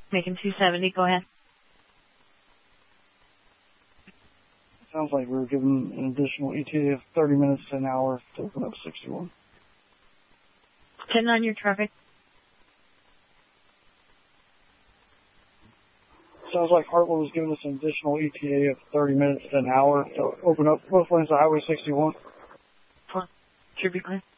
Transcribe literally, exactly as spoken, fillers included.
Making two seventy, go ahead. Sounds like we were given an additional E T A of thirty minutes to an hour to open up sixty-one. ten on your traffic. Sounds like Hartwell was giving us an additional E T A of thirty minutes to an hour to open up both lanes of Highway sixty-one. Should be clear.